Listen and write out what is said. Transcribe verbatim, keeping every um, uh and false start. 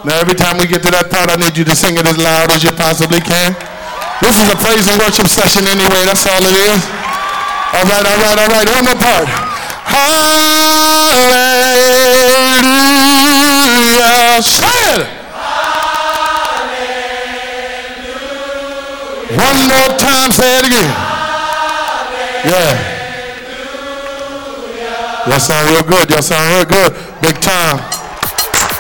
Now every time we get to that part, I need you to sing it as loud as you possibly can. This is a praise and worship session anyway, that's all it is. All right, all right, all right, one more part. Hallelujah. Say it. Hallelujah. One more time, say it again. Yeah. Y'all sound real good. Y'all sound real good. Big time.